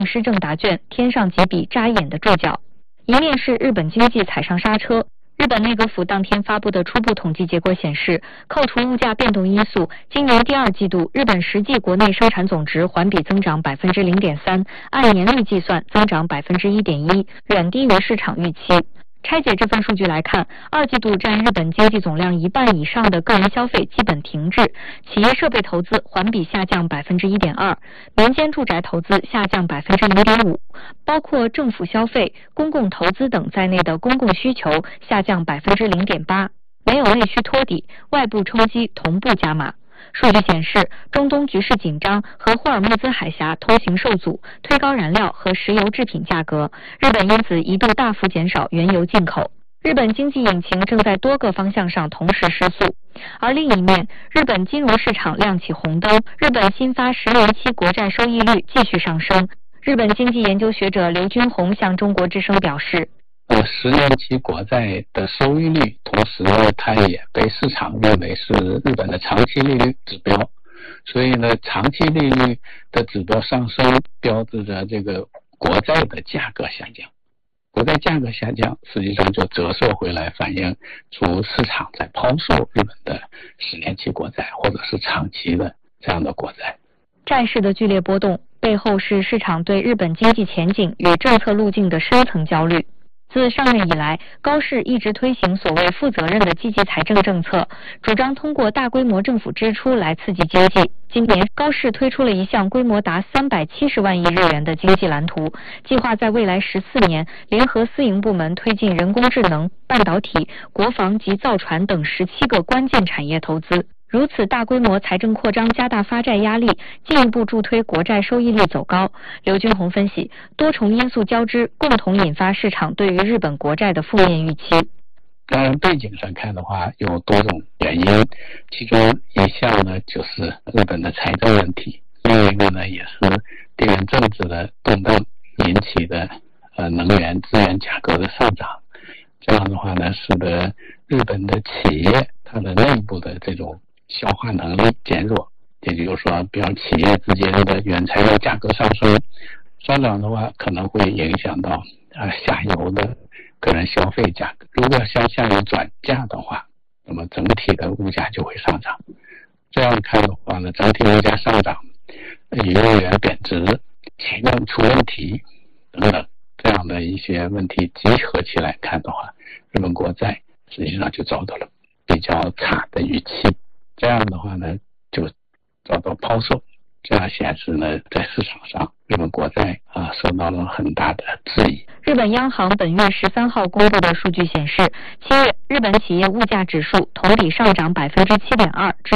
施政答卷添上几笔扎眼的注脚。一面是日本经济踩上刹车。日本内阁府当天发布的初步统计结果显示，扣除物价变动因素，今年第二季度日本实际国内生产总值环比增长 0.3%， 按年率计算增长 1.1%， 远低于市场预期。拆解这份数据来看，二季度占日本经济总量一半以上的个人消费基本停滞，企业设备投资环比下降 1.2%， 民间住宅投资下降 0.5%， 包括政府消费、公共投资等在内的公共需求下降 0.8%， 没有内需托底，外部冲击同步加码。数据显示，中东局势紧张和霍尔木兹海峡通行受阻，推高燃料和石油制品价格，日本因此一度大幅减少原油进口。日本经济引擎正在多个方向上同时失速，而另一面，日本金融市场亮起红灯，日本新发10年期国债收益率继续上升。日本经济研究学者刘军宏向中国之声表示 ，10年期国债的收益率，同时呢，它也被市场认为是日本的长期利率指标，所以呢，长期利率的指标上升，标志着这个国债的价格下降。国债价格下降，实际上就折射回来，反映出市场在抛售日本的10年期国债或者是长期的这样的国债。 债市的剧烈波动背后是市场对日本经济前景与政策路径的深层焦虑。自上任以来，高市一直推行所谓负责任的积极财政政策，主张通过大规模政府支出来刺激经济。今年，高市推出了一项规模达370万亿日元的经济蓝图，计划在未来14年联合私营部门推进人工智能、半导体、国防及造船等17个关键产业投资。如此大规模财政扩张加大发债压力，进一步助推国债收益率走高。刘军宏分析，多重因素交织，共同引发市场对于日本国债的负面预期。 当然，背景上看的话，有多种原因，其中一项呢就是日本的财政问题，另一个呢也是地缘政治的动荡引起的能源资源价格的上涨。这样的话呢，使得日本的企业它的内部的这种消化能力减弱，也就是说，比方企业之间的原材料价格上涨的话，可能会影响到下游的个人消费价格。如果向下游转嫁的话，那么整体的物价就会上涨。这样看的话呢，整体物价上涨，日元贬值，企业出问题等等，这样的一些问题集合起来看的话，日本国债实际上就遭到了比较差的预期。这样的话呢，就遭到抛售，这样显示呢，在市场上日本国债受到了很大的质疑。 日本央行本月13号公布的数据显示，7月日本企业物价指数同比上涨 7.2% 至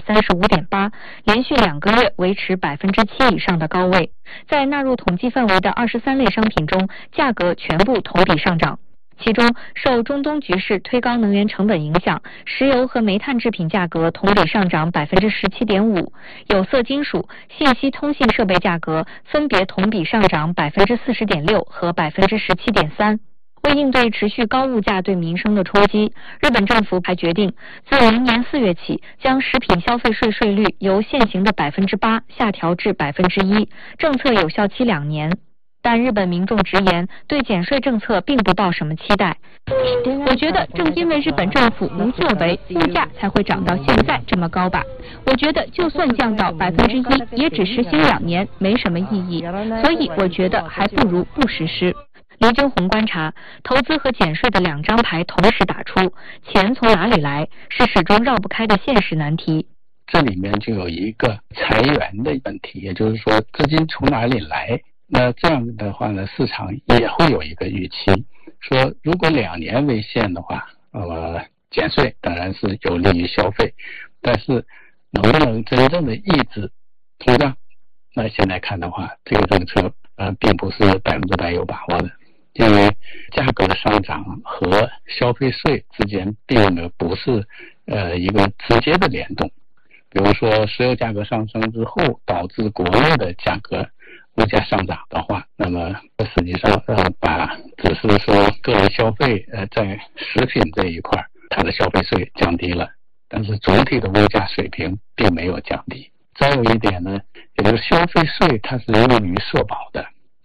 135.8， 连续2个月维持 7% 以上的高位。在纳入统计范围的23类商品中，价格全部同比上涨。其中，受中东局势推高能源成本影响，石油和煤炭制品价格同比上涨 17.5%， 有色金属、信息通信设备价格分别同比上涨 40.6% 和 17.3%。为应对持续高物价对民生的冲击，日本政府还决定自明年4月起，将食品消费税税率由现行的 8% 下调至 1%， 政策有效期2年。但日本民众直言，对减税政策并不抱什么期待。我觉得正因为日本政府无作为，物价才会涨到现在这么高吧。我觉得就算降到 1%， 也只实行2年，没什么意义。所以我觉得还不如不实施。刘军宏观察，投资和减税的2张牌同时打出，钱从哪里来，是始终绕不开的现实难题。 这里面就有一个裁员的问题，也就是说资金从哪里来。那这样的话呢，市场也会有一个预期，说如果2年为限的话，减税当然是有利于消费，但是能不能真正的抑制通胀？那现在看的话，这个政策并不是100%有把握的，因为价格的上涨和消费税之间并不是一个直接的联动。比如说石油价格上升之后，导致国内的价格物价上涨的话，那么实际上只是说个人消费在食品这一块它的消费税降低了，但是总体的物价水平并没有降低。再有一点呢，也就是消费税它是用于社保的，